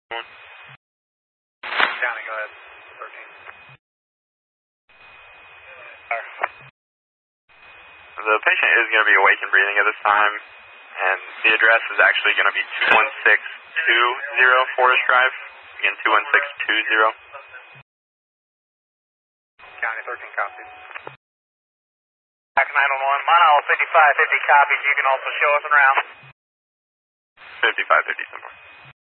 County, go ahead. 13. The patient is going to be awake and breathing at this time, and the address is actually going to be 21620 Forest Drive. Again, 21620. County 13 copies. Back 911, mile 5550 copies. You can also show us around. 5550 somewhere.